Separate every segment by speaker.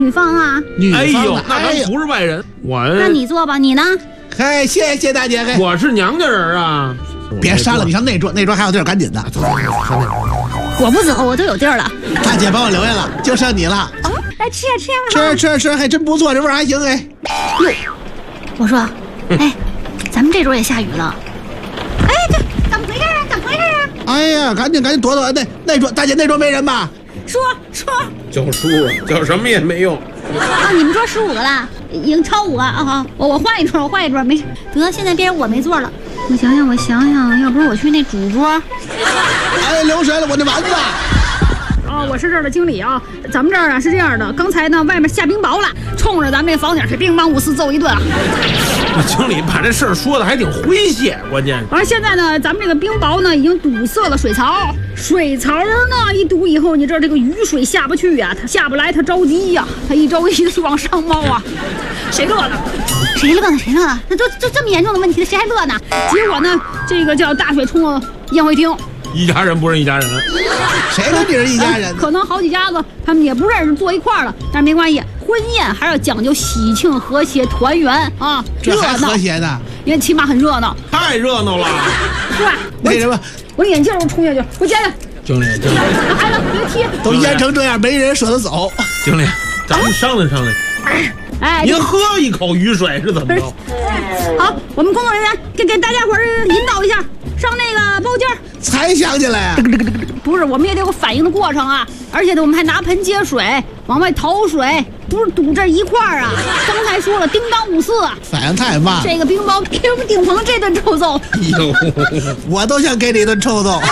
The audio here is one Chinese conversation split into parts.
Speaker 1: 女方啊。
Speaker 2: 哎呦，那咱不是外人，
Speaker 1: 那你坐吧，你呢？
Speaker 3: 嘿，谢谢大姐。
Speaker 2: 我是娘家人啊。
Speaker 3: 别删了，你上那桌还有地儿，赶紧的。
Speaker 1: 我不走，我都有地儿了。
Speaker 3: 大姐把我留下了，就剩你了。
Speaker 1: 来吃呀
Speaker 3: 吃，还真不错，这味儿还行哎。
Speaker 1: 哟，我说，哎，咱们这桌也下雨了。哎，这怎么回事啊？
Speaker 3: 哎呀，赶紧躲，那桌大姐那桌没人吧？
Speaker 1: 说
Speaker 2: 叫叔叫什么也没用
Speaker 1: 啊！你们桌15个了，已经超5个啊！好，我换一桌，没事。得，现在变成我没座了。我想想，要不是我去那主桌。
Speaker 3: 哎，留神了，我那丸子。
Speaker 4: 哦，我是这儿的经理啊。咱们这儿啊是这样的，刚才呢外面下冰雹了，冲着咱们这房顶是乒乓五四揍一顿啊。
Speaker 2: 经理把这事儿说的还挺诙谐，关键是。
Speaker 4: 而现在呢，咱们这个冰雹呢已经堵塞了水槽，水槽呢一堵以后，你知道这个雨水下不去呀，它下不来，它着急呀，它一着急就往上冒啊。谁乐呢？那都这么严重的问题，谁还乐呢？结果呢，这个叫大水冲了宴会厅。
Speaker 2: 一家人不认一家人，
Speaker 3: 谁跟你是一家人？
Speaker 4: 可能好几家子他们也不认识，坐一块儿了，但是没关系，婚宴还要讲究喜庆和谐团圆啊，
Speaker 3: 这还和谐呢，
Speaker 4: 因为起码很热闹，
Speaker 2: 太热闹了，
Speaker 4: 是吧？
Speaker 3: 那什么，
Speaker 4: 我眼镜都冲下去，我捡捡。
Speaker 2: 经理，
Speaker 4: 孩子别踢，
Speaker 3: 都淹成这样，没人舍得走。
Speaker 2: 经理，咱们商量。
Speaker 4: 哎，
Speaker 2: 您喝一口雨水是怎么着？
Speaker 4: 好，我们工作人员给大家伙儿引导一下，上那个包间。
Speaker 3: 才想起来呀，
Speaker 4: 不是，我们也得有反应的过程啊！而且呢，我们还拿盆接水，往外逃水，不是堵这一块儿啊！刚才说了，叮当五四，
Speaker 3: 反应太慢。
Speaker 4: 这个冰雹给我们顶棚这顿臭揍，
Speaker 3: 我都想给你一顿臭揍。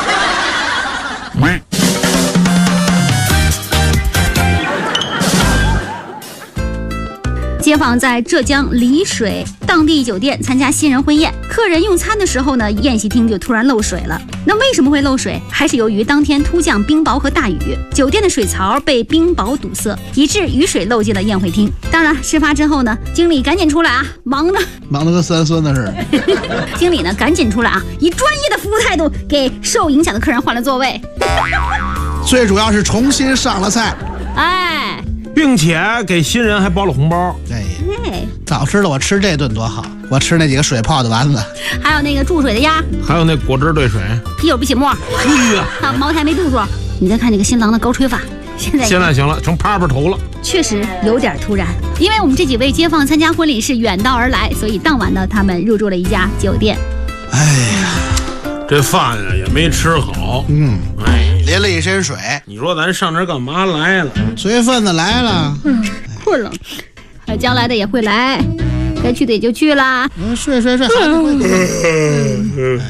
Speaker 1: 街坊在浙江丽水当地酒店参加新人婚宴，客人用餐的时候呢，宴席厅就突然漏水了。那为什么会漏水？还是由于当天突降冰雹和大雨，酒店的水槽被冰雹堵塞，以致雨水漏进了宴会厅。当然，事发之后呢，经理赶紧出来啊，忙得
Speaker 3: 跟三孙子似的。
Speaker 1: 经理呢赶紧出来啊，以专业的服务态度给受影响的客人换了座位。
Speaker 3: 最主要是重新上了菜。
Speaker 1: 哎。
Speaker 2: 并且给新人还包了红包。
Speaker 3: 哎，早知道我吃这顿多好，我吃那几个水泡的丸子，
Speaker 1: 还有那个注水的鸭，
Speaker 2: 还有那果汁兑水，
Speaker 1: 啤酒不起沫，还有茅台没度数。你再看这个新郎的高吹发，现在
Speaker 2: 行了，成趴头了。
Speaker 1: 确实有点突然，因为我们这几位街坊参加婚礼是远道而来，所以当晚呢，他们入住了一家酒店。
Speaker 3: 哎呀，
Speaker 2: 这饭啊也没吃好，
Speaker 3: 淋了一身水。
Speaker 2: 你说咱上这干嘛来了？
Speaker 3: 随份子来了，
Speaker 1: 困了。将来的也会来，该去的也就去啦。
Speaker 3: 睡，孩子快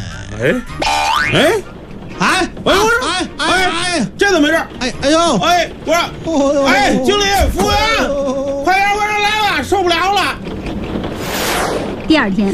Speaker 2: 哎，这怎么回事？
Speaker 3: 哎呦，
Speaker 2: 不是，经理，服务员，快点来吧，受不了了。
Speaker 1: 第二天，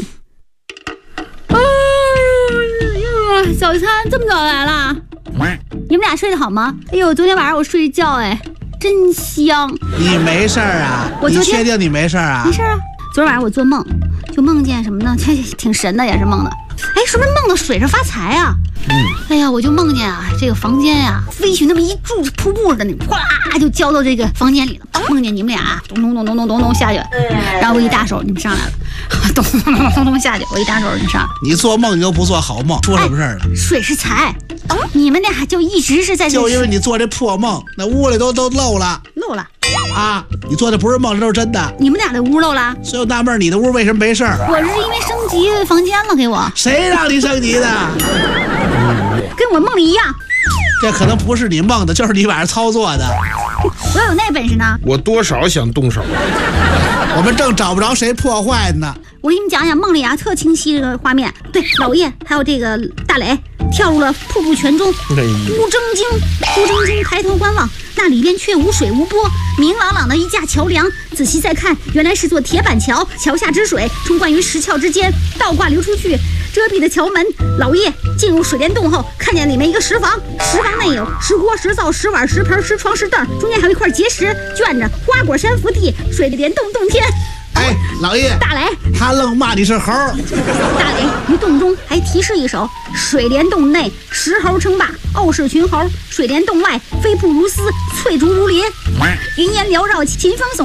Speaker 1: 早餐这么早来了？你们俩睡得好吗？哎呦，昨天晚上我睡觉真香。
Speaker 3: 你没事儿啊？你确定你没事儿啊？
Speaker 1: 没事啊。昨天晚上我做梦，就梦见什么呢？这挺神的，也是梦的。哎，是不是梦到水上发财啊？哎呀，我就梦见啊，这个房间呀，飞去那么一柱瀑布似的，哗啦就浇到这个房间里了。梦见你们俩咚下去，然后我一搭手，你们上来了，咚下去，我一搭手，你们上来。
Speaker 3: 你做梦你都不做好梦，说什么事儿呢？
Speaker 1: 水是财，你们俩就一直是在这。
Speaker 3: 就因为你做这破梦，那屋里都漏了啊！你做的不是梦，这都是真的。
Speaker 1: 你们俩的屋漏了，
Speaker 3: 所以我纳闷你的屋为什么没事儿？
Speaker 1: 我是因为升级房间了，给我。
Speaker 3: 谁让你升级的？
Speaker 1: 跟我梦里一样。
Speaker 3: 这可能不是你梦的，就是你晚上操作的。
Speaker 1: 我有那本事呢。
Speaker 2: 我多少想动手。
Speaker 3: 我们正找不着谁破坏呢。
Speaker 1: 我给你们讲讲梦里啊，特清晰这个画面。对，老叶还有这个大磊跳入了瀑布泉中，呼征惊抬头观望，那里边却无水无波，明朗朗的一架桥梁。仔细再看，原来是座铁板桥，桥下之水冲灌于石桥之间，倒挂流出去，遮蔽的桥门。老叶进入水帘洞后，看见里面一个石房，石房内有石锅、石灶、石碗、石盆、石床、石凳，中间还有一块结石，卷着花果山福地，水帘洞洞天。
Speaker 3: 哎，老爷，
Speaker 1: 大雷，
Speaker 3: 他愣骂你是猴。
Speaker 1: 大雷于洞中还提示一首：水帘洞内石猴称霸，傲视群猴；水帘洞外飞瀑如丝，翠竹如林。云烟缭绕，秦风耸。